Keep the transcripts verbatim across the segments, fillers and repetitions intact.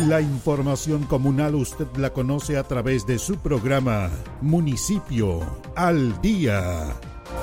La información comunal usted la conoce a través de su programa Municipio al Día.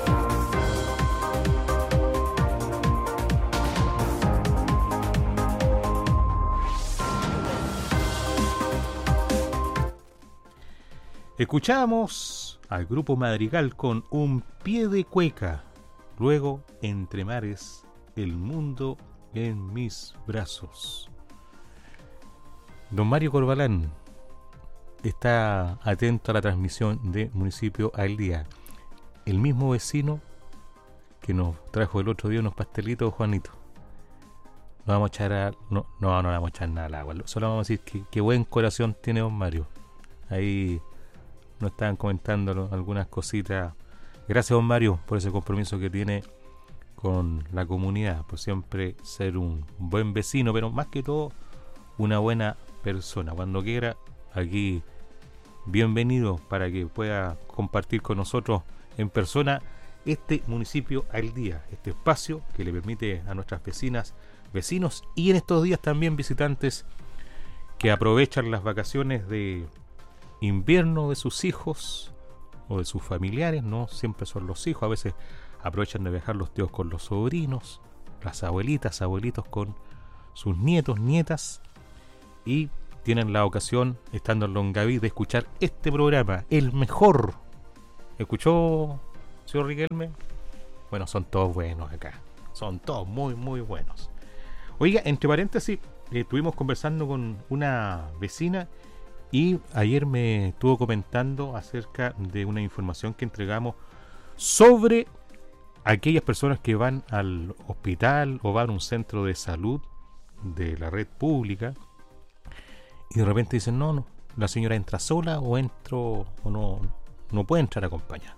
Escuchamos al grupo Madrigal con Un pie de cueca. Luego, Entre mares, el mundo en mis brazos. Don Mario Corbalán está atento a la transmisión de Municipio al Día. El mismo vecino que nos trajo el otro día unos pastelitos, Juanito. No vamos a echar a, no, no, no vamos a echar nada al agua. Solo vamos a decir que, que buen corazón tiene don Mario. Ahí nos estaban comentando algunas cositas. Gracias, don Mario, por ese compromiso que tiene con la comunidad, por siempre ser un buen vecino, pero más que todo una buena persona. Cuando quiera, aquí bienvenido para que pueda compartir con nosotros en persona este Municipio al Día, este espacio que le permite a nuestras vecinas, vecinos y en estos días también visitantes que aprovechan las vacaciones de invierno de sus hijos o de sus familiares. No siempre son los hijos, a veces aprovechan de viajar los tíos con los sobrinos, las abuelitas, abuelitos con sus nietos, nietas, y tienen la ocasión, estando en Longaví, de escuchar este programa, el mejor. ¿Escuchó, señor Riquelme? Bueno, son todos buenos acá, son todos muy muy buenos. Oiga, entre paréntesis, eh, estuvimos conversando con una vecina y ayer me estuvo comentando acerca de una información que entregamos sobre aquellas personas que van al hospital o van a un centro de salud de la red pública y de repente dicen, no, no, la señora entra sola o entro o no, no puede entrar acompañada.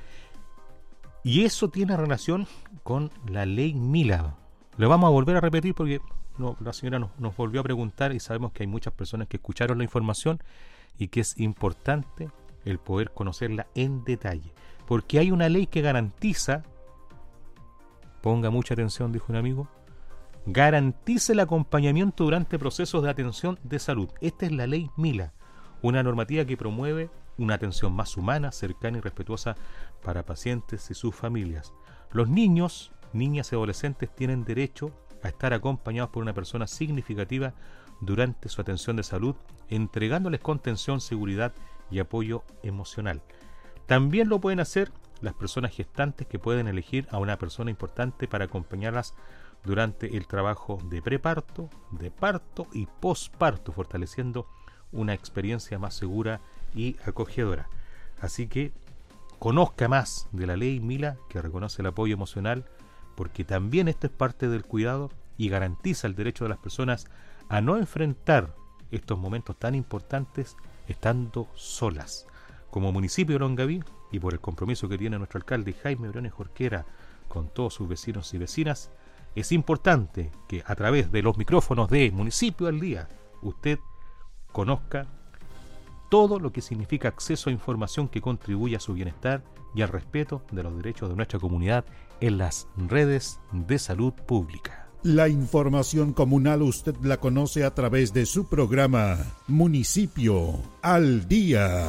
Y eso tiene relación con la ley Mila. Le vamos a volver a repetir porque no, la señora nos, nos volvió a preguntar y sabemos que hay muchas personas que escucharon la información y que es importante el poder conocerla en detalle. Porque hay una ley que garantiza, ponga mucha atención, dijo un amigo, garantiza el acompañamiento durante procesos de atención de salud. Esta es la ley Mila, una normativa que promueve una atención más humana, cercana y respetuosa para pacientes y sus familias. Los niños, niñas y adolescentes tienen derecho a estar acompañados por una persona significativa durante su atención de salud, entregándoles contención, seguridad y apoyo emocional. También lo pueden hacer las personas gestantes, que pueden elegir a una persona importante para acompañarlas durante el trabajo de preparto, de parto y posparto, fortaleciendo una experiencia más segura y acogedora. Así que conozca más de la ley Mila, que reconoce el apoyo emocional, porque también esto es parte del cuidado y garantiza el derecho de las personas a no enfrentar estos momentos tan importantes estando solas. Como municipio de Longaví, y por el compromiso que tiene nuestro alcalde Jaime Briones Jorquera con todos sus vecinos y vecinas, es importante que a través de los micrófonos de Municipio al Día usted conozca todo lo que significa acceso a información que contribuye a su bienestar y al respeto de los derechos de nuestra comunidad en las redes de salud pública. La información comunal usted la conoce a través de su programa Municipio al Día.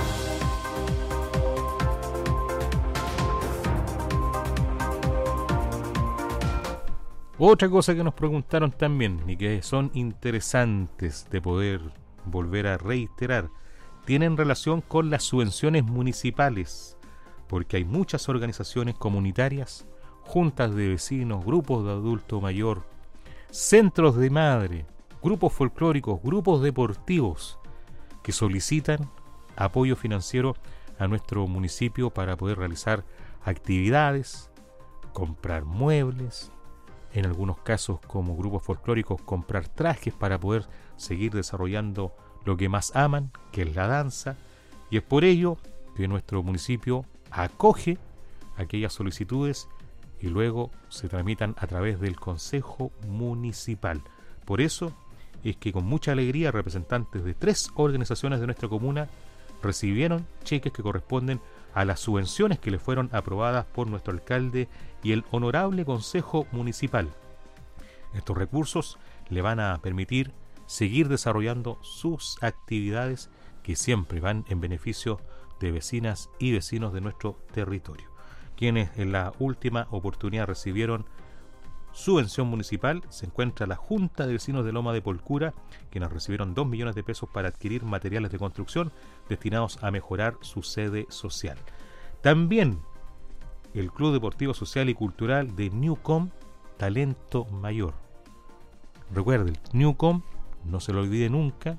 Otra cosa que nos preguntaron también y que son interesantes de poder volver a reiterar, tienen relación con las subvenciones municipales, porque hay muchas organizaciones comunitarias, juntas de vecinos, grupos de adulto mayor, centros de madre, grupos folclóricos, grupos deportivos, que solicitan apoyo financiero a nuestro municipio para poder realizar actividades, comprar muebles, en algunos casos como grupos folclóricos comprar trajes para poder seguir desarrollando lo que más aman, que es la danza, y es por ello que nuestro municipio acoge aquellas solicitudes y luego se tramitan a través del Consejo Municipal. Por eso es que con mucha alegría representantes de tres organizaciones de nuestra comuna recibieron cheques que corresponden a las subvenciones que le fueron aprobadas por nuestro alcalde y el honorable Consejo Municipal. Estos recursos le van a permitir seguir desarrollando sus actividades que siempre van en beneficio de vecinas y vecinos de nuestro territorio. Quienes en la última oportunidad recibieron subvención municipal, se encuentra la Junta de Vecinos de Loma de Polcura, quienes recibieron dos millones de pesos para adquirir materiales de construcción destinados a mejorar su sede social. También el Club Deportivo Social y Cultural de Newcom, Talento Mayor. Recuerden, Newcom, no se lo olvide nunca,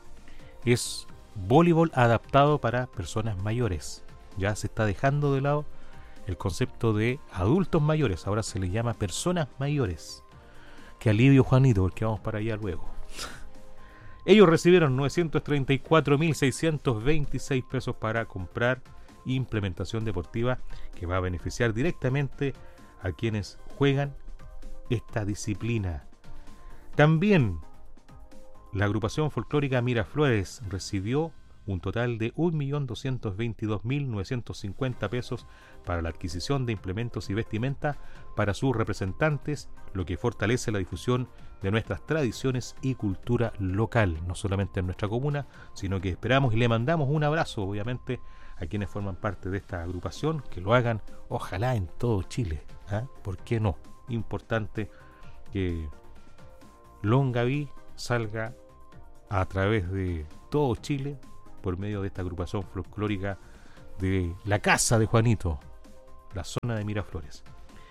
es voleibol adaptado para personas mayores. Ya se está dejando de lado el concepto de adultos mayores, ahora se les llama personas mayores. Qué alivio, Juanito, porque vamos para allá luego. Ellos recibieron novecientos treinta y cuatro mil seiscientos veintiséis pesos para comprar implementación deportiva que va a beneficiar directamente a quienes juegan esta disciplina. También la agrupación folclórica Miraflores recibió un total de un millón doscientos veintidós mil novecientos cincuenta pesos para la adquisición de implementos y vestimenta para sus representantes, lo que fortalece la difusión de nuestras tradiciones y cultura local, no solamente en nuestra comuna, sino que esperamos y le mandamos un abrazo, obviamente, a quienes forman parte de esta agrupación, que lo hagan, ojalá en todo Chile, ¿eh? ¿Por qué no? Importante que Longaví salga a través de todo Chile por medio de esta agrupación folclórica de la casa de Juanito, la zona de Miraflores.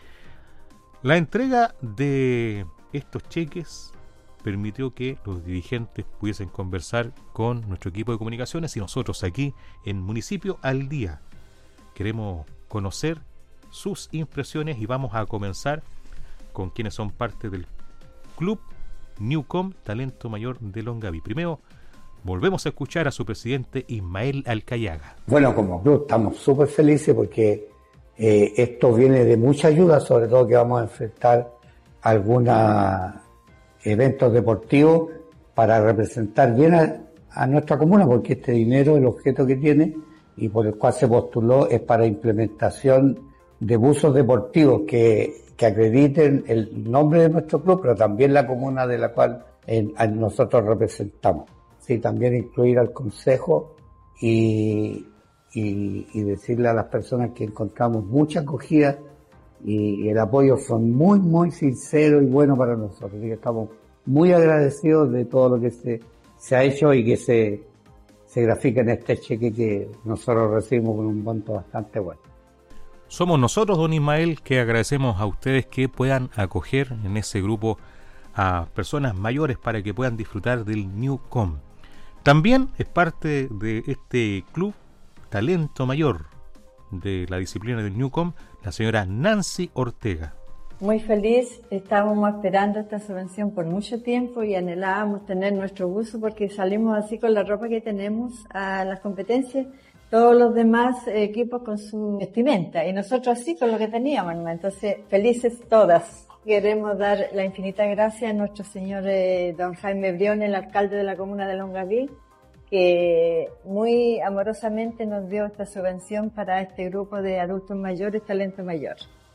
La entrega de estos cheques permitió que los dirigentes pudiesen conversar con nuestro equipo de comunicaciones y nosotros aquí en Municipio al Día queremos conocer sus impresiones y vamos a comenzar con quienes son parte del Club Newcom Talento Mayor de Longaví. Primero, volvemos a escuchar a su presidente Ismael Alcayaga. Bueno, como club estamos súper felices porque eh, esto viene de mucha ayuda, sobre todo que vamos a enfrentar algunos eventos deportivos para representar bien a, a nuestra comuna, porque este dinero, el objeto que tiene y por el cual se postuló, es para implementación de buzos deportivos que, que acrediten el nombre de nuestro club, pero también la comuna de la cual eh, nosotros representamos. Sí, también incluir al consejo y, y, y decirle a las personas que encontramos mucha acogida y, y el apoyo fue muy, muy sincero y bueno para nosotros. Así que estamos muy agradecidos de todo lo que se, se ha hecho y que se, se grafica en este cheque que nosotros recibimos con un monto bastante bueno. Somos nosotros, don Ismael, que agradecemos a ustedes que puedan acoger en ese grupo a personas mayores para que puedan disfrutar del Newcom. También es parte de este club Talento Mayor de la disciplina del Newcom, la señora Nancy Ortega. Muy feliz, estábamos esperando esta subvención por mucho tiempo y anhelábamos tener nuestro buzo porque salimos así con la ropa que tenemos a las competencias, todos los demás equipos con su vestimenta y nosotros así con lo que teníamos, ¿no? Entonces felices todas. Queremos dar la infinita gracia a nuestro señor eh, don Jaime Brión, el alcalde de la comuna de Longaví, que muy amorosamente nos dio esta subvención para este grupo de adultos mayores, Talento Mayor.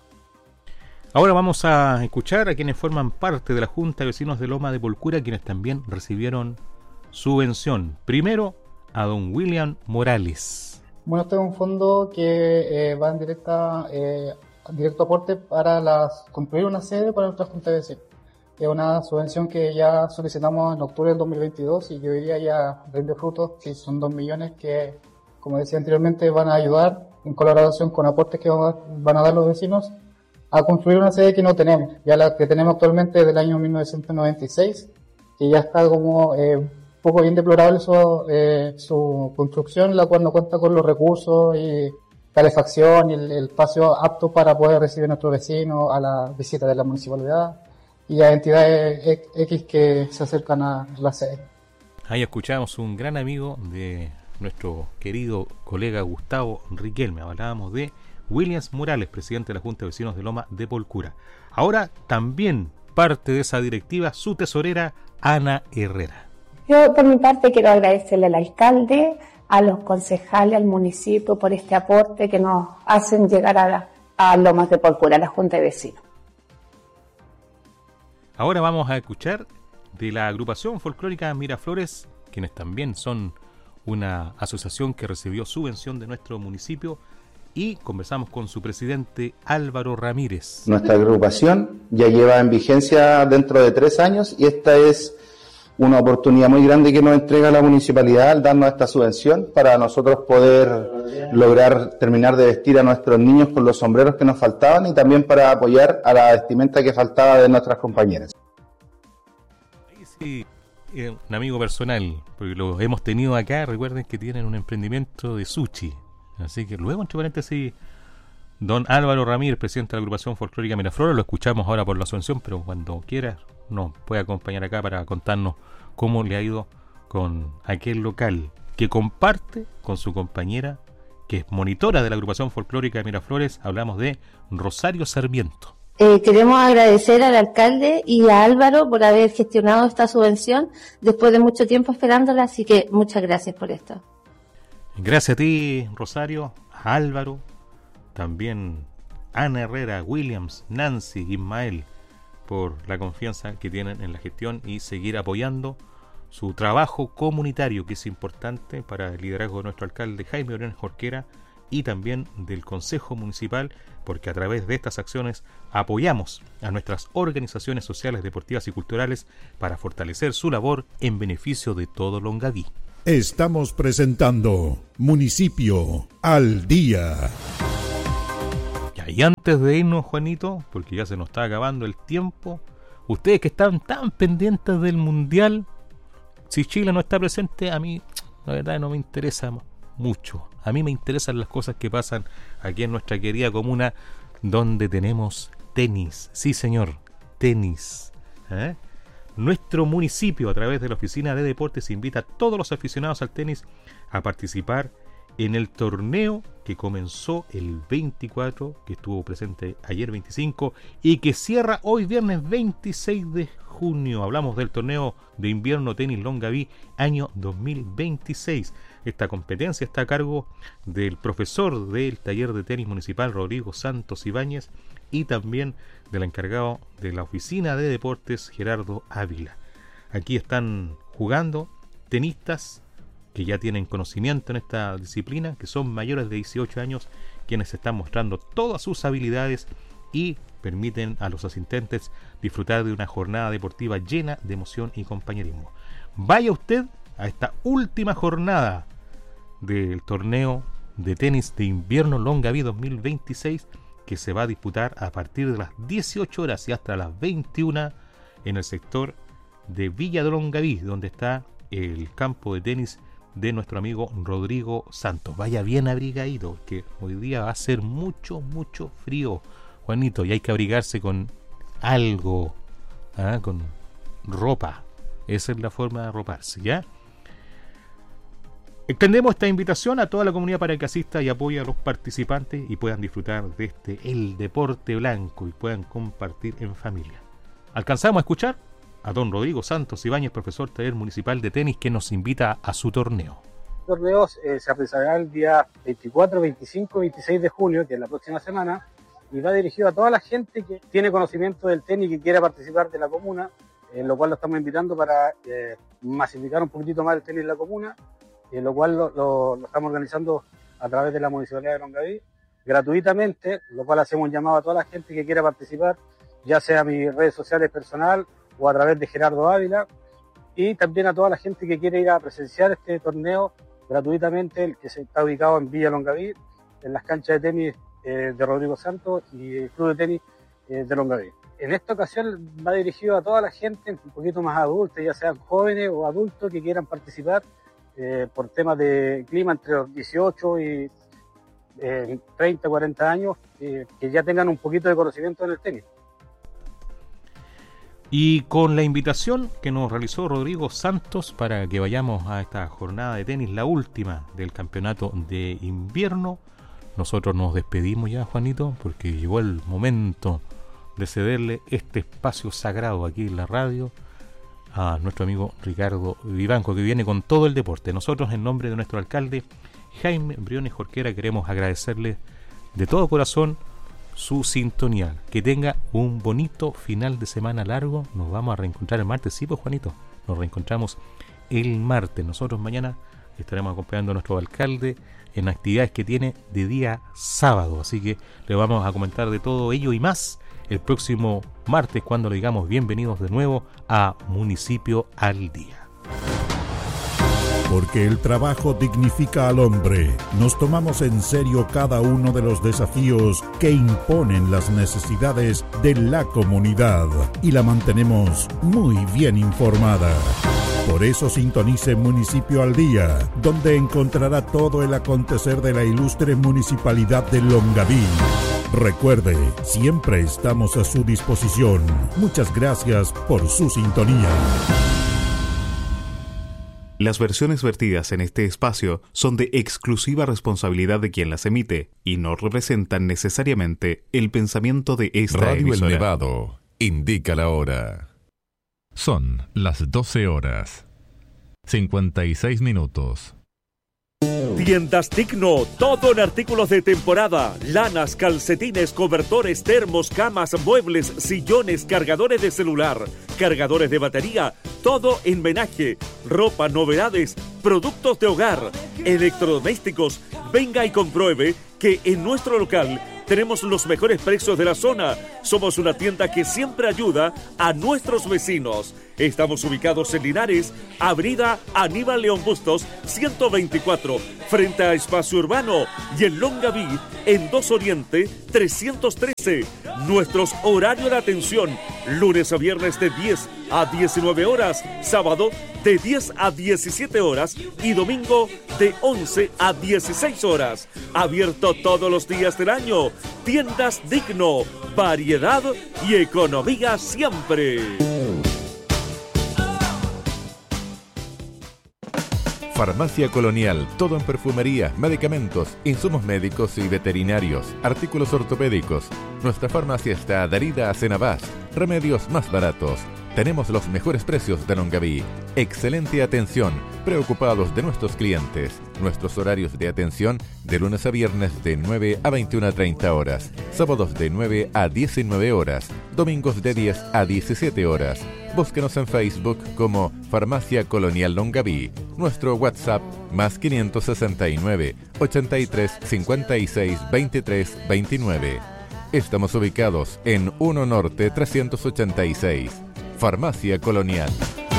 Ahora vamos a escuchar a quienes forman parte de la Junta de Vecinos de Loma de Polcura, quienes también recibieron subvención. Primero, a don William Morales. Bueno, este es un fondo que eh, va en directa... Eh, directo aporte para las, construir una sede para nuestra Junta de Vecinos. Es una subvención que ya solicitamos en octubre del dos mil veintidós y que hoy día ya rinde frutos, que son dos millones que, como decía anteriormente, van a ayudar en colaboración con aportes que van a dar los vecinos a construir una sede que no tenemos. Ya la que tenemos actualmente es del año mil novecientos noventa y seis, que ya está como eh, un poco bien deplorable su, eh, su construcción, la cual no cuenta con los recursos y calefacción y el, el espacio apto para poder recibir a nuestros vecinos, a la visita de la municipalidad y a entidades X que se acercan a la sede. Ahí escuchamos un gran amigo de nuestro querido colega Gustavo Riquelme. Hablábamos de Williams Morales, presidente de la Junta de Vecinos de Loma de Polcura. Ahora también parte de esa directiva su tesorera Ana Herrera. Yo por mi parte quiero agradecerle al alcalde, a los concejales, al municipio por este aporte que nos hacen llegar a, la, a Lomas de Polcura, a la Junta de Vecinos. Ahora vamos a escuchar de la agrupación folclórica Miraflores, quienes también son una asociación que recibió subvención de nuestro municipio, y conversamos con su presidente Álvaro Ramírez. Nuestra agrupación ya lleva en vigencia dentro de tres años y esta es una oportunidad muy grande que nos entrega la municipalidad al darnos esta subvención para nosotros poder lograr terminar de vestir a nuestros niños con los sombreros que nos faltaban y también para apoyar a la vestimenta que faltaba de nuestras compañeras. Sí, eh, un amigo personal, porque los hemos tenido acá. Recuerden que tienen un emprendimiento de sushi. Así que luego, entre paréntesis, don Álvaro Ramírez, presidente de la agrupación folclórica Miraflores, lo escuchamos ahora por la subvención, pero cuando quiera nos puede acompañar acá para contarnos cómo le ha ido con aquel local que comparte con su compañera, que es monitora de la agrupación folclórica de Miraflores. Hablamos de Rosario Sarmiento. Eh, queremos agradecer al alcalde y a Álvaro por haber gestionado esta subvención después de mucho tiempo esperándola, así que muchas gracias por esto. Gracias a ti, Rosario, a Álvaro, también Ana Herrera, Williams, Nancy, Ismael, por la confianza que tienen en la gestión y seguir apoyando su trabajo comunitario, que es importante para el liderazgo de nuestro alcalde Jaime Briones Jorquera y también del Consejo Municipal, porque a través de estas acciones apoyamos a nuestras organizaciones sociales, deportivas y culturales para fortalecer su labor en beneficio de todo Longaví. Estamos presentando Municipio al Día. Y antes de irnos, Juanito, porque ya se nos está acabando el tiempo, ustedes que están tan pendientes del Mundial, si Chile no está presente, a mí la verdad no me interesa mucho. A mí me interesan las cosas que pasan aquí en nuestra querida comuna, donde tenemos tenis. Sí, señor, tenis. ¿Eh? Nuestro municipio, a través de la Oficina de Deportes, invita a todos los aficionados al tenis a participar en el torneo que comenzó el veinticuatro, que estuvo presente ayer veinticinco y que cierra hoy viernes veintiséis de junio. Hablamos del torneo de invierno tenis Longaví año dos mil veintiséis. Esta competencia está a cargo del profesor del taller de tenis municipal Rodrigo Santos Ibáñez y también del encargado de la Oficina de Deportes Gerardo Ávila. Aquí están jugando tenistas que ya tienen conocimiento en esta disciplina, que son mayores de dieciocho años, quienes están mostrando todas sus habilidades y permiten a los asistentes disfrutar de una jornada deportiva llena de emoción y compañerismo. Vaya usted a esta última jornada del torneo de tenis de invierno Longaví dos mil veintiséis, que se va a disputar a partir de las dieciocho horas y hasta las veintiuna en el sector de Villa de Longaví, donde está el campo de tenis de nuestro amigo Rodrigo Santos. Vaya bien abrigadito, que hoy día va a ser mucho, mucho frío, Juanito, y hay que abrigarse con algo, ¿ah? Con ropa. Esa es la forma de arroparse, ¿ya? Extendemos esta invitación a toda la comunidad para que asista y apoye a los participantes y puedan disfrutar de este el deporte blanco y puedan compartir en familia. Alcanzamos a escuchar a don Rodrigo Santos Ibáñez, profesor taller municipal de tenis, que nos invita a su torneo. El torneo eh, se realizará el día veinticuatro, veinticinco, veintiséis de junio, que es la próxima semana, y va dirigido a toda la gente que tiene conocimiento del tenis y que quiera participar de la comuna, en lo cual lo estamos invitando para eh, masificar un poquitito más el tenis en la comuna, en lo cual lo, lo, lo estamos organizando a través de la Municipalidad de Longaví, gratuitamente, lo cual hacemos un llamado a toda la gente que quiera participar, ya sea a mis redes sociales personal o a través de Gerardo Ávila, y también a toda la gente que quiere ir a presenciar este torneo gratuitamente, el que se está ubicado en Villa Longaví, en las canchas de tenis eh, de Rodrigo Santos y el club de tenis eh, de Longaví. En esta ocasión va dirigido a toda la gente un poquito más adulta, ya sean jóvenes o adultos que quieran participar eh, por temas de clima entre los dieciocho y eh, treinta, cuarenta años, eh, que ya tengan un poquito de conocimiento en el tenis. Y con la invitación que nos realizó Rodrigo Santos para que vayamos a esta jornada de tenis, la última del campeonato de invierno, nosotros nos despedimos ya, Juanito, porque llegó el momento de cederle este espacio sagrado aquí en la radio a nuestro amigo Ricardo Vivanco, que viene con todo el deporte. Nosotros, en nombre de nuestro alcalde Jaime Briones Jorquera, queremos agradecerle de todo corazón su sintonía. Que tenga un bonito final de semana largo. Nos vamos a reencontrar el martes. Sí, pues Juanito, nos reencontramos el martes. Nosotros mañana estaremos acompañando a nuestro alcalde en actividades que tiene de día sábado. Así que le vamos a comentar de todo ello y más el próximo martes, cuando le digamos bienvenidos de nuevo a Municipio al Día. Porque el trabajo dignifica al hombre, nos tomamos en serio cada uno de los desafíos que imponen las necesidades de la comunidad y la mantenemos muy bien informada. Por eso sintonice Municipio al Día, donde encontrará todo el acontecer de la ilustre municipalidad de Longaví. Recuerde, siempre estamos a su disposición. Muchas gracias por su sintonía. Las versiones vertidas en este espacio son de exclusiva responsabilidad de quien las emite y no representan necesariamente el pensamiento de esta Radio emisora. El Nevado indica la hora. Son las doce horas, cincuenta y seis minutos. Tiendas Digno, todo en artículos de temporada, lanas, calcetines, cobertores, termos, camas, muebles, sillones, cargadores de celular, cargadores de batería, todo en menaje, ropa, novedades, productos de hogar, electrodomésticos. Venga y compruebe que en nuestro local tenemos los mejores precios de la zona. Somos una tienda que siempre ayuda a nuestros vecinos. Estamos ubicados en Linares, Avenida Aníbal León Bustos, ciento veinticuatro, frente a Espacio Urbano, y en Longaví, en dos Oriente, trescientos trece. Nuestros horarios de atención, lunes a viernes de diez a diecinueve horas, sábado de diez a diecisiete horas y domingo de once a dieciséis horas. Abierto todos los días del año. Tiendas Digno, variedad y economía siempre. Farmacia Colonial, todo en perfumería, medicamentos, insumos médicos y veterinarios, artículos ortopédicos. Nuestra farmacia está adherida a Cenabás, remedios más baratos. Tenemos los mejores precios de Longaví. Excelente atención, preocupados de nuestros clientes. Nuestros horarios de atención de lunes a viernes de nueve a veintiuna treinta horas, sábados de nueve a diecinueve horas, domingos de diez a diecisiete horas. Búsquenos en Facebook como Farmacia Colonial Longaví. Nuestro WhatsApp más quinientos sesenta y nueve, ochenta y tres, cincuenta y seis, veintitrés, veintinueve. Estamos ubicados en uno Norte trescientos ochenta y seis. Farmacia Colonial.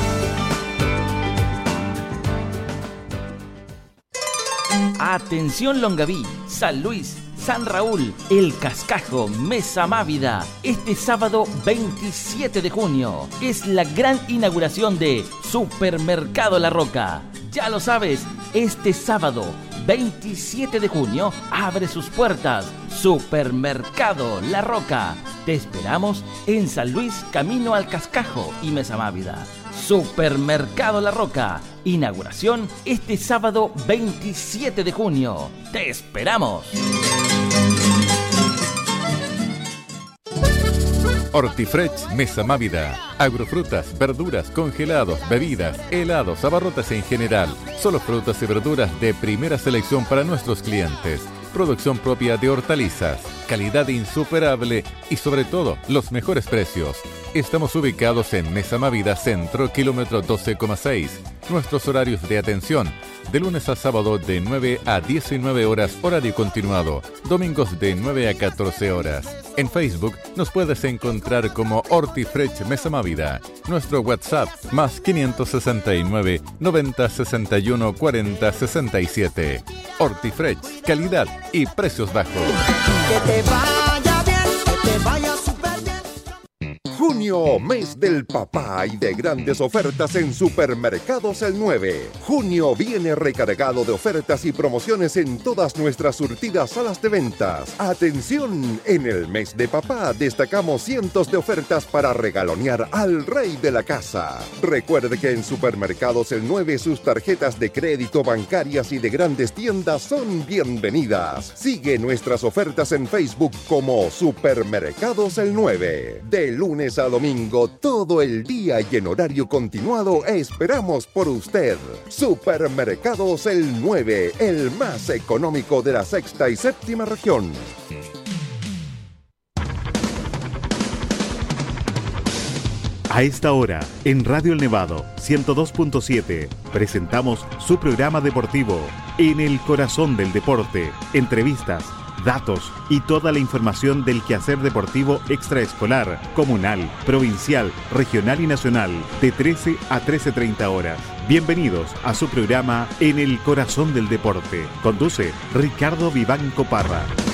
Atención Longaví, San Luis, San Raúl, El Cascajo, Mesa Mávida. Este sábado veintisiete de junio es la gran inauguración de Supermercado La Roca. Ya lo sabes, este sábado veintisiete de junio abre sus puertas Supermercado La Roca. Te esperamos en San Luis, camino al Cascajo y Mesa Mávida. Supermercado La Roca. Inauguración este sábado veintisiete de junio. ¡Te esperamos! Hortifresh Mesa Mávida. Agrofrutas, verduras, congelados, bebidas, helados, abarrotes en general. Solo frutas y verduras de primera selección para nuestros clientes. Producción propia de hortalizas, calidad insuperable y sobre todo los mejores precios. Estamos ubicados en Mesa Mávida Centro, kilómetro doce coma seis. Nuestros horarios de atención, de lunes a sábado de nueve a diecinueve horas, horario continuado. Domingos de nueve a catorce horas. En Facebook nos puedes encontrar como Hortifresh Mesa Mávida. Nuestro WhatsApp más quinientos sesenta y nueve, noventa, sesenta y uno, cuarenta, sesenta y siete. Hortifresh, calidad y precios bajos. Que te vaya bien, que te vaya súper bien. Junio, mes del papá y de grandes ofertas en Supermercados El nueve. Junio viene recargado de ofertas y promociones en todas nuestras surtidas salas de ventas. Atención, en el mes de papá destacamos cientos de ofertas para regalonear al rey de la casa. Recuerde que en Supermercados El nueve sus tarjetas de crédito, bancarias y de grandes tiendas son bienvenidas. Sigue nuestras ofertas en Facebook como Supermercados El nueve. De lunes a domingo, todo el día y en horario continuado, esperamos por usted. Supermercados El nueve, el más económico de la sexta y séptima región. A esta hora, en Radio El Nevado ciento dos punto siete, presentamos su programa deportivo En el Corazón del Deporte. Entrevistas, datos y toda la información del quehacer deportivo extraescolar, comunal, provincial, regional y nacional, de trece a trece treinta horas. Bienvenidos a su programa En el Corazón del Deporte. Conduce Ricardo Vivanco Parra.